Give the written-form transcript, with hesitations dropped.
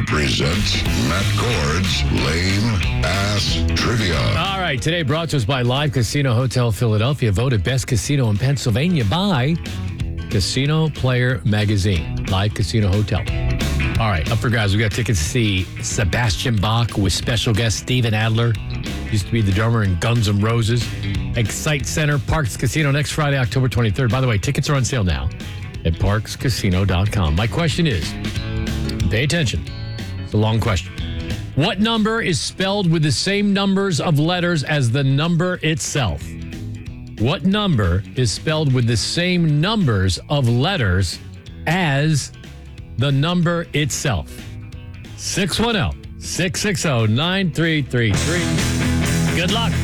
presents Matt Gord's Lame Ass Trivia. All right, today brought to us by Live Casino Hotel Philadelphia, voted best casino in Pennsylvania by Casino Player Magazine. Live Casino Hotel. All right, up for grabs. We got tickets to see Sebastian Bach with special guest Steven Adler. Used to be the drummer in Guns N' Roses. Excite Center, Parks Casino, next Friday, October 23rd. By the way, tickets are on sale now at parkscasino.com. My question is, pay attention. It's a long question. What number is spelled with the same numbers of letters as the number itself? What number is spelled with the same numbers of letters as the number itself? 610-660-9333. Good luck.